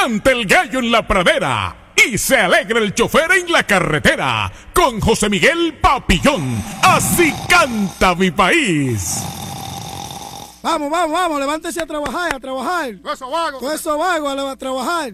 canta el gallo en la pradera y se alegra el chofer en la carretera con José Miguel Papillón. Así canta mi país. Vamos, levántese a trabajar, a trabajar. Todo eso vago. Todo eso vago, a trabajar.